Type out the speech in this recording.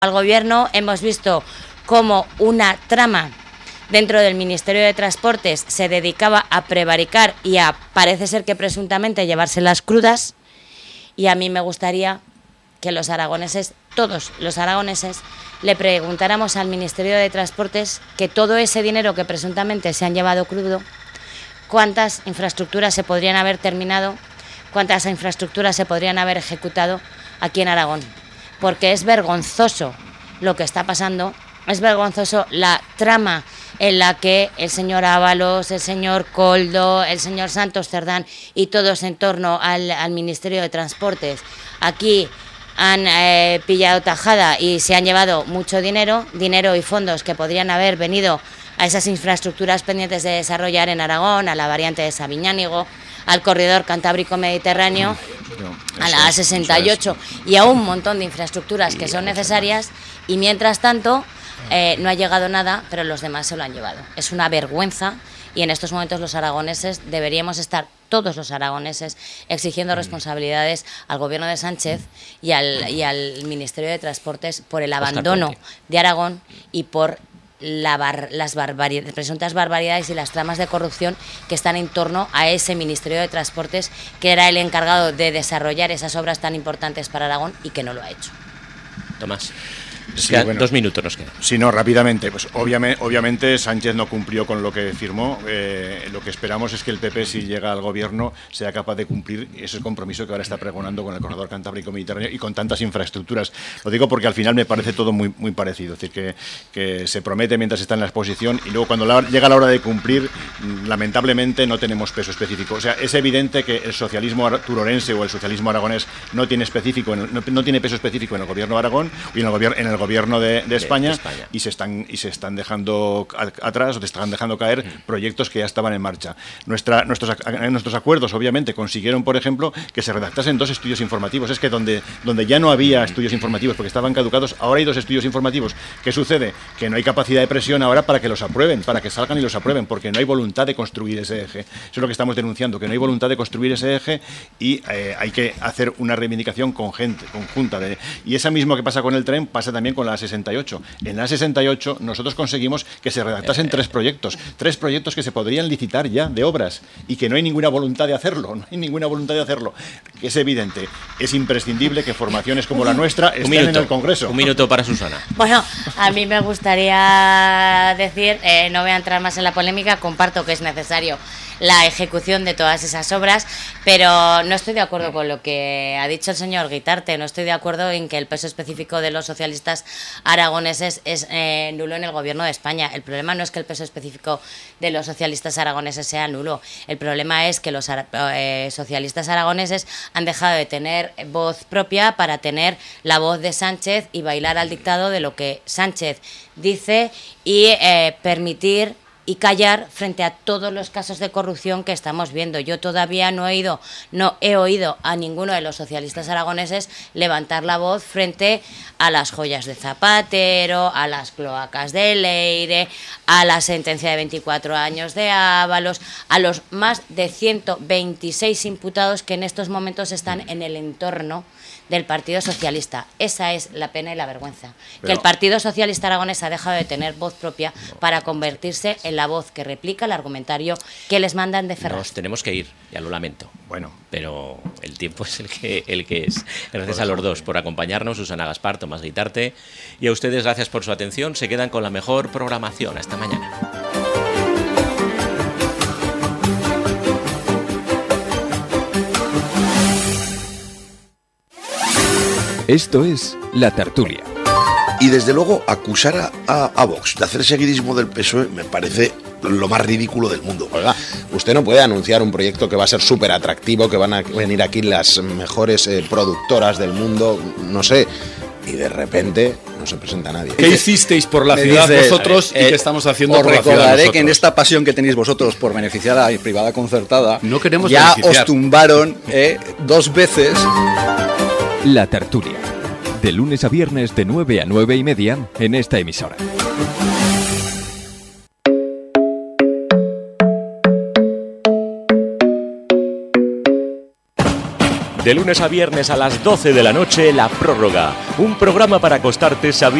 al gobierno, hemos visto cómo una trama dentro del Ministerio de Transportes se dedicaba a prevaricar y a, parece ser que presuntamente, llevárselas crudas, y a mí me gustaría que los aragoneses, todos los aragoneses, le preguntáramos al Ministerio de Transportes que todo ese dinero que presuntamente se han llevado crudo, cuántas infraestructuras se podrían haber terminado, cuántas infraestructuras se podrían haber ejecutado aquí en Aragón. Porque es vergonzoso lo que está pasando, es vergonzoso la trama en la que el señor Ábalos, el señor Koldo, el señor Santos Cerdán y todos en torno al Ministerio de Transportes aquí han pillado tajada y se han llevado mucho dinero y fondos que podrían haber venido a esas infraestructuras pendientes de desarrollar en Aragón, a la variante de Sabiñánigo, al corredor cantábrico-mediterráneo, a la A68 y a un montón de infraestructuras que son necesarias, y mientras tanto no ha llegado nada, pero los demás se lo han llevado. Es una vergüenza, y en estos momentos los aragoneses deberíamos estar, todos los aragoneses, exigiendo responsabilidades al gobierno de Sánchez y al Ministerio de Transportes por el abandono de Aragón y por las presuntas barbaridades y las tramas de corrupción que están en torno a ese Ministerio de Transportes, que era el encargado de desarrollar esas obras tan importantes para Aragón y que no lo ha hecho. Tomás. Sí, bueno, 2 minutos nos quedan. Sí, no, rápidamente. Pues obviamente Sánchez no cumplió con lo que firmó. Lo que esperamos es que el PP, si llega al gobierno, sea capaz de cumplir ese compromiso que ahora está pregonando con el corredor cantábrico mediterráneo y con tantas infraestructuras. Lo digo porque al final me parece todo muy, muy parecido. Es decir, que se promete mientras está en la exposición y luego cuando llega la hora de cumplir, lamentablemente no tenemos peso específico. O sea, es evidente que el socialismo turorense o el socialismo aragonés no tiene peso específico en el gobierno de Aragón y en el gobierno de España, y se están dejando atrás, o te están dejando caer proyectos que ya estaban en marcha. Nuestros acuerdos obviamente consiguieron, por ejemplo, que se redactasen 2 estudios informativos. Es que donde ya no había estudios informativos porque estaban caducados, ahora hay 2 estudios informativos. ¿Qué sucede? Que no hay capacidad de presión ahora para que los aprueben, para que salgan y los aprueben, porque no hay voluntad de construir ese eje. Eso es lo que estamos denunciando, que no hay voluntad de construir ese eje, y hay que hacer una reivindicación conjunta. Y esa misma que pasa con el tren pasa también con la A68. En la A68 nosotros conseguimos que se redactasen 3 proyectos que se podrían licitar ya de obras, y que no hay ninguna voluntad de hacerlo, que es evidente. Es imprescindible que formaciones como la nuestra estén en el Congreso. Un minuto para Susana. Bueno, a mí me gustaría decir, no voy a entrar más en la polémica, comparto que es necesario la ejecución de todas esas obras, pero no estoy de acuerdo con lo que ha dicho el señor Guitarte. No estoy de acuerdo en que el peso específico de los socialistas aragoneses es nulo en el gobierno de España. El problema no es que el peso específico de los socialistas aragoneses sea nulo. El problema es que los socialistas aragoneses han dejado de tener voz propia para tener la voz de Sánchez y bailar al dictado de lo que Sánchez dice y permitir y callar frente a todos los casos de corrupción que estamos viendo. Yo todavía no he oído a ninguno de los socialistas aragoneses levantar la voz frente a las joyas de Zapatero, a las cloacas de Leire, a la sentencia de 24 años de Ábalos, a los más de 126 imputados que en estos momentos están en el entorno del Partido Socialista. Esa es la pena y la vergüenza. Que el Partido Socialista aragonés ha dejado de tener voz propia para convertirse en la voz que replica el argumentario que les mandan de Ferraz. Nos tenemos que ir, ya lo lamento. Bueno, pero el tiempo es el que es. Gracias a los dos por acompañarnos, Susana Gaspar, Tomás Guitarte, y a ustedes gracias por su atención. Se quedan con la mejor programación. Hasta mañana. Esto es La Tertulia. Y desde luego acusar a Vox de hacer seguidismo del PSOE me parece lo más ridículo del mundo. Oiga, usted no puede anunciar un proyecto que va a ser súper atractivo, que van a venir aquí las mejores productoras del mundo, no sé, y de repente no se presenta nadie. ¿Qué hicisteis por la ciudad vosotros y qué estamos haciendo por la ciudad nosotros? Os recordaré que en esta pasión que tenéis vosotros por beneficiar a la privada concertada, no queremos ya beneficiar. Os tumbaron 2 veces. La Tertulia, de lunes a viernes de 9 a 9:30 en esta emisora. De lunes a viernes a las 12 de la noche, La Prórroga. Un programa para acostarte sabiendo